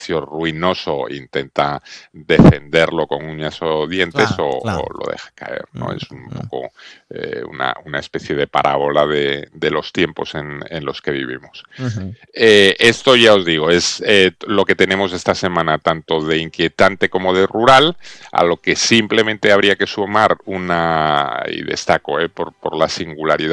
ruinoso intenta defenderlo con uñas o dientes Claro, o claro. lo deja caer, ¿no? Es un Mm. poco una especie de parábola de los tiempos en los que vivimos. Ujú. Esto ya os digo, es lo que tenemos esta semana, tanto de inquietante como de rural, a lo que simplemente habría que sumar y destaco por la singularidad